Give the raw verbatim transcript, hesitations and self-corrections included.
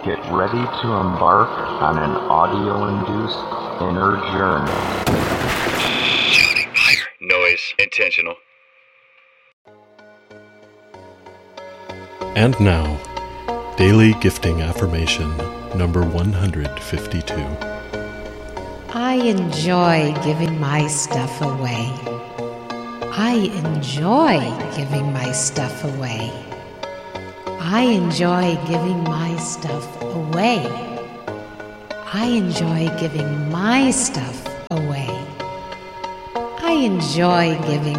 Get ready to embark on an audio-induced inner journey. Noise intentional. And now, Daily Gifting Affirmation number one hundred fifty-two. I enjoy giving my stuff away. I enjoy giving my stuff away. I enjoy giving my stuff away. I enjoy giving my stuff away. I enjoy giving